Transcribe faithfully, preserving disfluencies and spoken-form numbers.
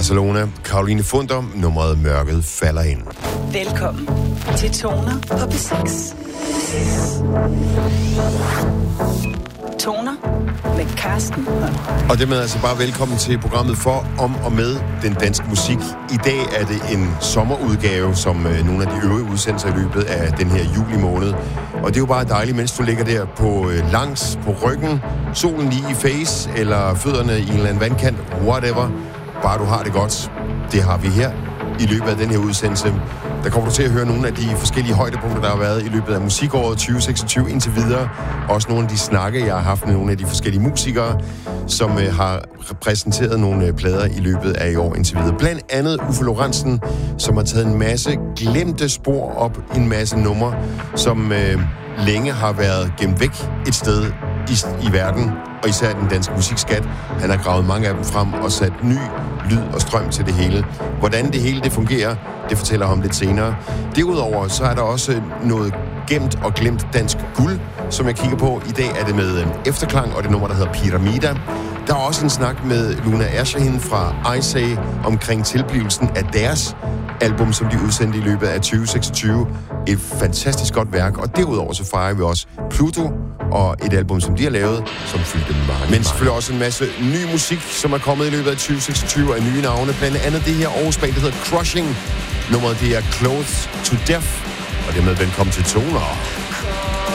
Barcelona, Caroline Funder, nummeret Mørket falder ind. Velkommen til Toner på P seks. Toner med Carsten Holm. Og det med altså bare velkommen til programmet for, om og med den danske musik. I dag er det en sommerudgave, som øh, nogle af de øvrige udsendelser i løbet af den her juli måned. Og det er jo bare dejligt, mens du ligger der på øh, langs, på ryggen, solen lige i face, eller fødderne i en eller anden vandkant, whatever. Bare du har det godt. Det har vi her i løbet af den her udsendelse. Der kommer du til at høre nogle af de forskellige højdepunkter, der har været i løbet af musikåret tyve seksogtyve indtil videre. Også nogle af de snakke, jeg har haft med nogle af de forskellige musikere, som øh, har repræsenteret nogle øh, plader i løbet af i år indtil videre. Blandt andet Uffe Lorentzen, som har taget en masse glemte spor op, en masse numre, som øh, længe har været gemt væk et sted i, i verden, og især den danske musikskat. Han har gravet mange af dem frem og sat ny lyd og strøm til det hele. Hvordan det hele det fungerer, det fortæller jeg om lidt senere. Derudover så er der også noget gemt og glemt dansk guld, som jeg kigger på. I dag er det med Efterklang og det nummer, der hedder Pyramida. Der er også en snak med Luna Ersahin fra Isay omkring tilblivelsen af deres album, som de udsendte i løbet af tyve seksogtyve. Et fantastisk godt værk, og derudover så fejrer vi også Pluto og et album, som de har lavet, som fyldte mange. Men selvfølgelig også en masse ny musik, som er kommet i løbet af tyve seksogtyve af nye navne. Blandt andet det her Aarhus band, der hedder Crushing. Nummeret det er Close to Death, og dermed velkommen til Toner.